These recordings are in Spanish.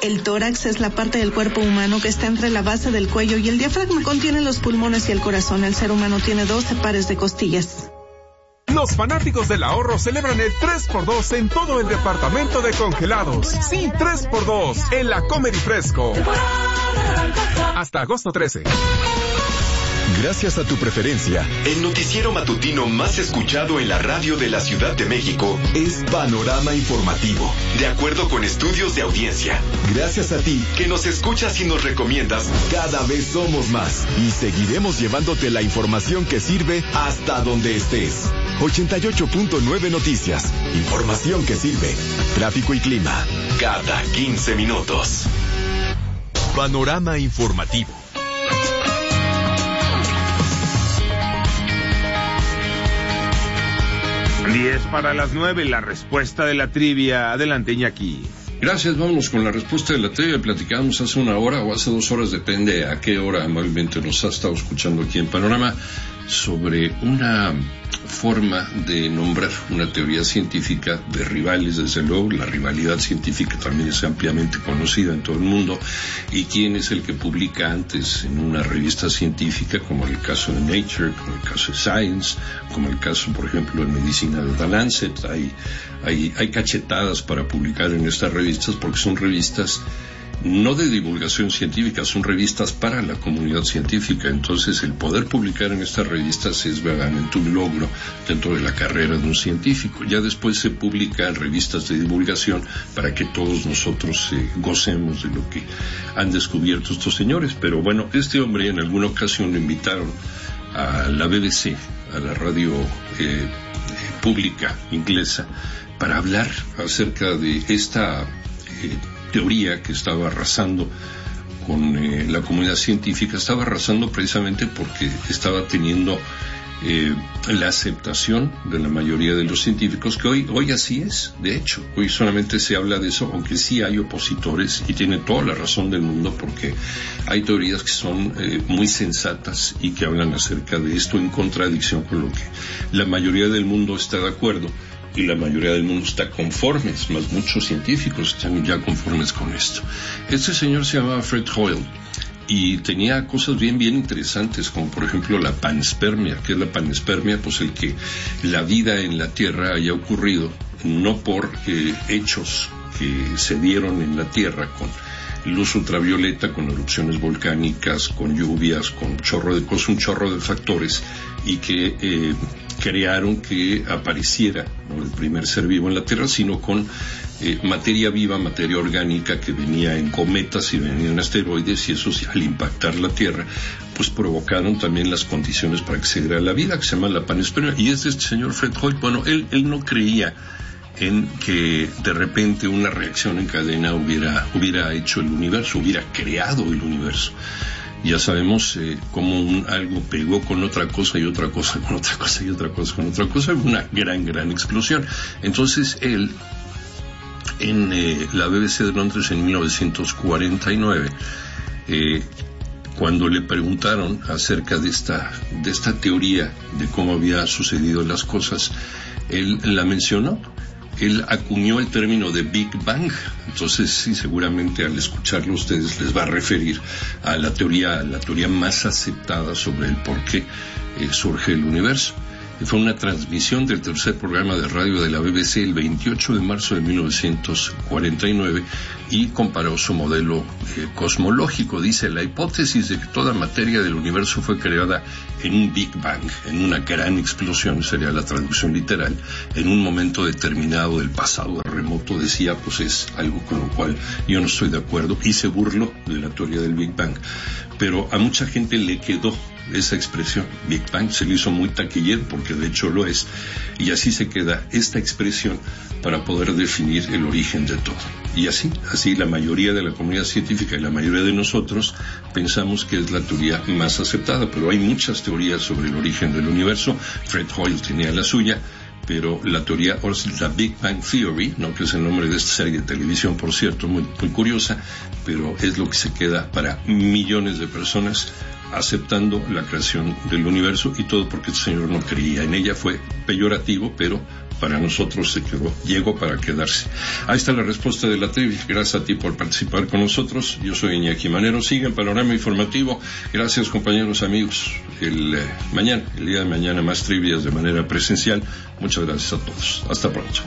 El tórax es la parte del cuerpo humano que está entre la base del cuello y el diafragma contiene los pulmones y el corazón. El ser humano tiene 12 pares de costillas. Los fanáticos del ahorro celebran el 3x2 en todo el departamento de congelados. Sí, 3x2 en la Comer y Fresco. Hasta agosto 13. Gracias a tu preferencia, el noticiero matutino más escuchado en la radio de la Ciudad de México es Panorama Informativo, de acuerdo con estudios de audiencia. Gracias a ti, que nos escuchas y nos recomiendas, cada vez somos más y seguiremos llevándote la información que sirve hasta donde estés. 88.9 Noticias, información que sirve. Tráfico y clima, cada 15 minutos. Panorama Informativo. 10 para las 9, la respuesta de la trivia. Adelante, Iñaki. Gracias, vámonos con la respuesta de la trivia. Platicamos hace una hora o hace 2 horas, depende a qué hora amablemente nos ha estado escuchando aquí en Panorama, sobre una forma de nombrar una teoría científica de rivales. Desde luego, la rivalidad científica también es ampliamente conocida en todo el mundo, y quién es el que publica antes en una revista científica, como el caso de Nature, como el caso de Science, como el caso, por ejemplo, en medicina de The Lancet. Hay cachetadas para publicar en estas revistas, porque son revistas no de divulgación científica, son revistas para la comunidad científica. Entonces, el poder publicar en estas revistas es verdaderamente un logro dentro de la carrera de un científico. Ya después se publica en revistas de divulgación para que todos nosotros gocemos de lo que han descubierto estos señores. Pero bueno, este hombre en alguna ocasión lo invitaron a la BBC, a la radio pública inglesa, para hablar acerca de esta teoría que estaba arrasando con la comunidad científica. Estaba arrasando precisamente porque estaba teniendo la aceptación de la mayoría de los científicos, que hoy así es. De hecho, hoy solamente se habla de eso, aunque sí hay opositores, y tiene toda la razón del mundo, porque hay teorías que son muy sensatas y que hablan acerca de esto, en contradicción con lo que la mayoría del mundo está de acuerdo. Y la mayoría del mundo está conformes, más muchos científicos están ya conformes con esto. Este señor se llamaba Fred Hoyle y tenía cosas bien interesantes, como por ejemplo la panspermia. ¿Qué es la panspermia? Pues el que la vida en la Tierra haya ocurrido no por hechos que se dieron en la Tierra con luz ultravioleta, con erupciones volcánicas, con lluvias, con un chorro de factores, y que crearon que apareciera, ¿no?, el primer ser vivo en la Tierra, sino con materia viva, materia orgánica que venía en cometas y venía en asteroides, y eso, al impactar la Tierra, pues provocaron también las condiciones para que se diera la vida, que se llama la panspermia. Y es de este señor Fred Hoyle. Bueno, él no creía en que de repente una reacción en cadena hubiera hecho el universo, hubiera creado el universo. Ya sabemos cómo algo pegó con otra cosa y otra cosa con otra cosa y otra cosa con otra cosa, una gran explosión. Entonces él, en la BBC de Londres en 1949, cuando le preguntaron acerca de esta teoría de cómo había sucedido las cosas, él la mencionó. Él acuñó el término de Big Bang. Entonces, sí, seguramente al escucharlo ustedes les va a referir a la teoría más aceptada sobre el por qué surge el universo. Fue una transmisión del tercer programa de radio de la BBC el 28 de marzo de 1949 y comparó su modelo cosmológico. Dice: la hipótesis de que toda materia del universo fue creada en un Big Bang, en una gran explosión, sería la traducción literal, en un momento determinado del pasado remoto, decía, pues es algo con lo cual yo no estoy de acuerdo, y se burló de la teoría del Big Bang. Pero a mucha gente le quedó esa expresión, Big Bang, se le hizo muy taquillero, porque de hecho lo es, y así se queda esta expresión para poder definir el origen de todo. Y así la mayoría de la comunidad científica y la mayoría de nosotros pensamos que es la teoría más aceptada, pero hay muchas teorías sobre el origen del universo. Fred Hoyle tenía la suya, pero la teoría, la Big Bang Theory, ¿no?, que es el nombre de esta serie de televisión, por cierto, muy curiosa, pero es lo que se queda para millones de personas, aceptando la creación del universo, y todo porque el señor no creía en ella. Fue peyorativo, pero para nosotros llegó para quedarse. Ahí está la respuesta de la trivia. Gracias a ti por participar con nosotros. Yo soy Iñaki Manero. Sigue en Panorama Informativo. Gracias, compañeros, amigos. El día de mañana, más trivias de manera presencial. Muchas gracias a todos. Hasta pronto.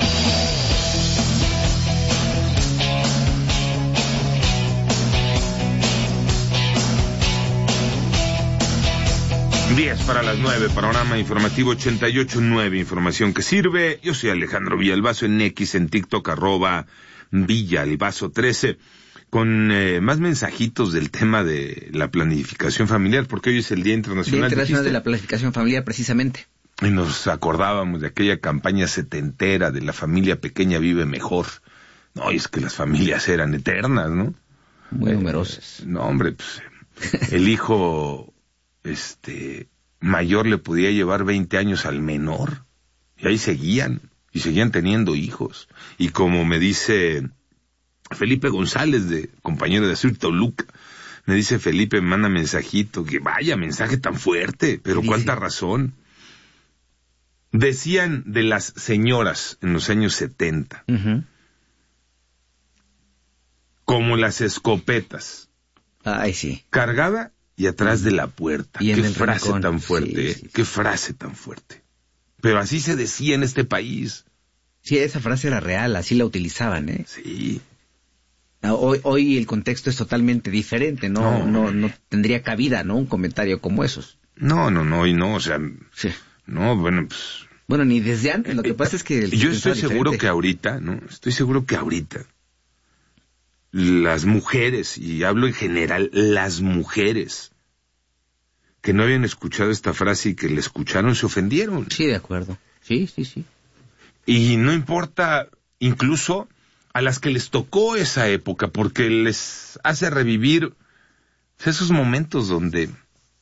10 para las 9, Panorama Informativo 88.9, información que sirve. Yo soy Alejandro Villalbazo en X, en TikTok, @Villalbazo13, con más mensajitos del tema de la planificación familiar, porque hoy es el Día Internacional, de la Planificación Familiar, precisamente. Y nos acordábamos de aquella campaña setentera de la familia pequeña vive mejor. No, y es que las familias eran eternas, ¿no? Muy numerosas. No, hombre, pues, el hijo mayor le podía llevar 20 años al menor, y ahí seguían teniendo hijos. Y como me dice Felipe González, compañero de Azul Toluca, me dice Felipe, me manda mensajito, que vaya mensaje tan fuerte, pero cuánta razón. Decían de las señoras en los años 70, como las escopetas. Ay, sí. Cargada y atrás de la puerta. Qué frase rincón tan fuerte, sí. Qué frase tan fuerte. Pero así se decía en este país. Sí, esa frase era real, así la utilizaban, ¿eh? Sí. Hoy el contexto es totalmente diferente, no tendría cabida, ¿no? Un comentario como esos. No, hoy no, o sea... Sí. No, bueno, pues... Bueno, ni desde antes, lo que pasa es que... Yo estoy seguro que ahorita, las mujeres, y hablo en general, las mujeres que no habían escuchado esta frase y que la escucharon se ofendieron. Sí, de acuerdo. Sí. Y no importa, incluso a las que les tocó esa época, porque les hace revivir esos momentos donde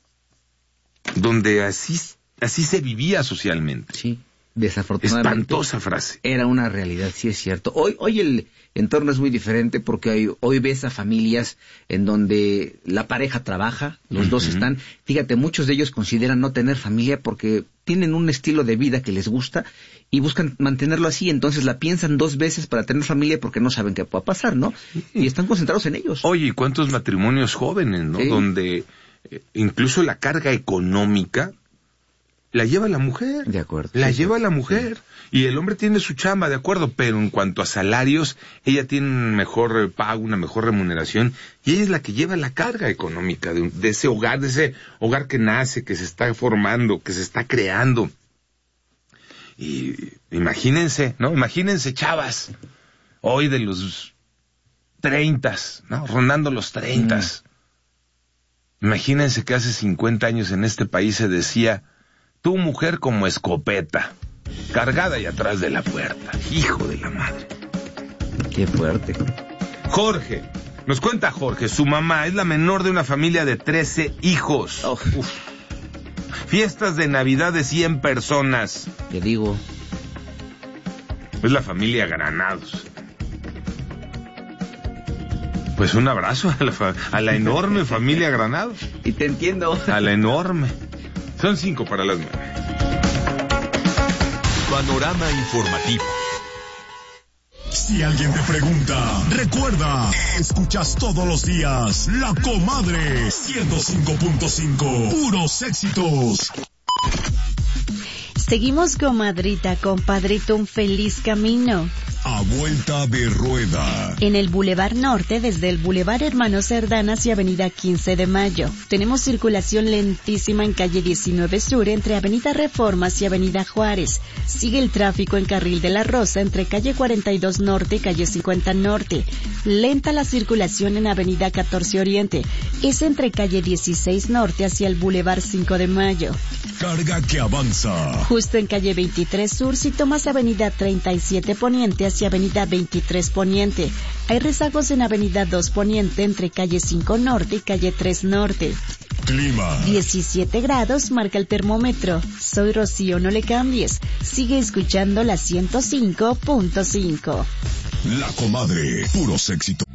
así se vivía socialmente. Sí, desafortunadamente. Espantosa frase. Era una realidad, sí es cierto. Hoy el entorno es muy diferente porque hoy ves a familias en donde la pareja trabaja, los dos están. Fíjate, muchos de ellos consideran no tener familia porque tienen un estilo de vida que les gusta y buscan mantenerlo así, entonces la piensan 2 veces para tener familia porque no saben qué pueda pasar, ¿no? Y están concentrados en ellos. Oye, ¿y cuántos matrimonios jóvenes, no? Sí. Donde incluso la carga económica la lleva la mujer. De acuerdo. Lleva la mujer. Sí. Y el hombre tiene su chamba, de acuerdo, pero en cuanto a salarios, ella tiene un mejor pago, una mejor remuneración, y ella es la que lleva la carga económica de ese hogar que nace, que se está formando, que se está creando. Y imagínense, ¿no? Imagínense, chavas, hoy de los 30, ¿no? Rondando los 30. Imagínense que hace 50 años en este país se decía: tu mujer como escopeta, cargada y atrás de la puerta. Hijo de la madre. Qué fuerte. Jorge, nos cuenta Jorge, su mamá es la menor de una familia de 13 hijos. Oh. Fiestas de Navidad de 100 personas. Te digo. Es la familia Granados. Pues un abrazo a la enorme familia Granados. Y te entiendo. A la enorme. Son 5 para las 9. Panorama Informativo. Si alguien te pregunta, recuerda, escuchas todos los días La Comadre 105.5, puros éxitos. Seguimos, comadrita, compadrito, un feliz camino. A vuelta de rueda. En el Boulevard Norte, desde el Boulevard Hermanos Cerdán hacia Avenida 15 de Mayo. Tenemos circulación lentísima en calle 19 Sur entre Avenida Reformas y Avenida Juárez. Sigue el tráfico en Carril de la Rosa entre calle 42 Norte y calle 50 Norte. Lenta la circulación en Avenida 14 Oriente. Es entre calle 16 Norte hacia el Boulevard 5 de Mayo. Carga que avanza. Justo en calle 23 Sur, si tomas Avenida 37 Poniente hacia Avenida 23 Poniente. Hay rezagos en Avenida 2 Poniente entre calle 5 Norte y calle 3 Norte. Clima. 17 grados marca el termómetro. Soy Rocío, no le cambies. Sigue escuchando la 105.5. La Comadre, puros éxitos.